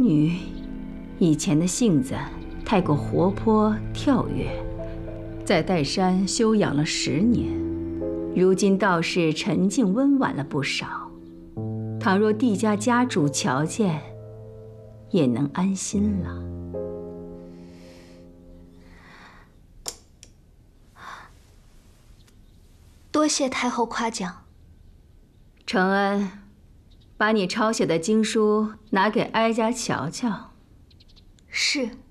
女以前的性子太过活泼跳跃，在岱山休养了10年，如今倒是沉静温婉了不少。倘若帝家家主瞧见，也能安心了。 多谢太后夸奖。 承恩，把你抄写的经书拿给哀家瞧瞧。 是。